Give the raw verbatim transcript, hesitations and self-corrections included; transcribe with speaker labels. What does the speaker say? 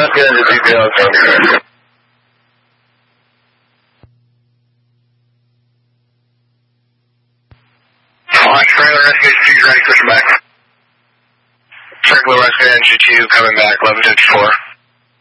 Speaker 1: Rescue Engine details. Launch trailer, Rescue Engine two ready, pushing back. Circular Rescue Engine two coming back, eleven fifty-four.